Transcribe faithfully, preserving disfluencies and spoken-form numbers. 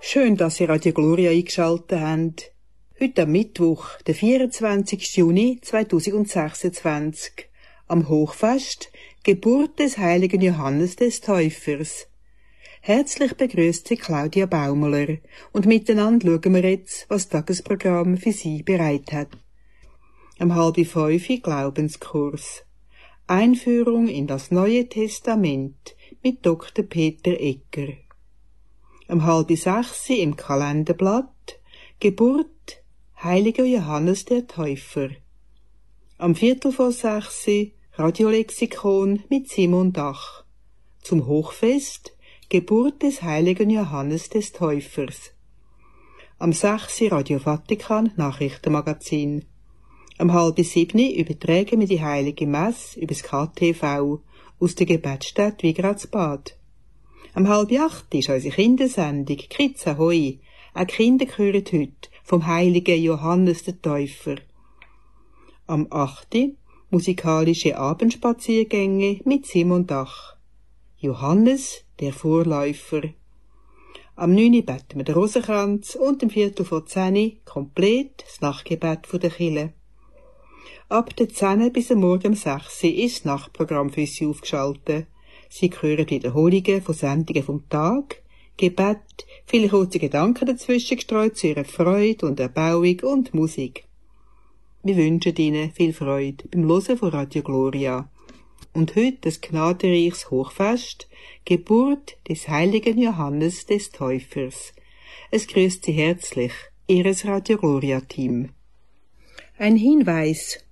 Schön, dass Sie Radio Gloria eingeschaltet haben. Heute am Mittwoch, der vierundzwanzigsten Juni zweitausendsechsundzwanzig, am Hochfest, Geburt des heiligen Johannes des Täufers. Herzlich begrüßt Sie Claudia Baumler und miteinander schauen wir jetzt, was das Tagesprogramm für Sie bereit hat. Am halb fünf Glaubenskurs. Einführung in das Neue Testament mit Doktor Peter Egger. Am halb sechs im Kalenderblatt Geburt heiliger Johannes der Täufer. Am viertel vor sechs Radiolexikon mit Simon Dach. Zum Hochfest Geburt des heiligen Johannes des Täufers. Am sechs Radio Vatikan Nachrichtenmagazin. Am halb sieben übertragen wir die heilige Messe übers K T V aus der Gebetsstätte Wigradsbad. Am halb acht ist unsere Kindersendung Kids Ahoi. Auch Kinder hören heute vom heiligen Johannes der Täufer. Am acht musikalische Abendspaziergänge mit Simon Dach. Johannes, der Vorläufer. Am neun beten wir den Rosenkranz und im Viertel vor zehn komplett das Nachtgebet der Kirche. Ab der zehn bis am Morgen um sechs ist das Nachtprogramm für Sie aufgeschaltet. Sie hören Wiederholungen von Sendungen vom Tag, Gebet, viele kurze Gedanken dazwischen gestreut zu Ihrer Freude und Erbauung und Musik. Wir wünschen Ihnen viel Freude beim Hören von Radio Gloria. Und heute das gnadenreiches Hochfest, Geburt des heiligen Johannes des Täufers. Es grüßt Sie herzlich, Ihres Radio Gloria Team. Ein Hinweis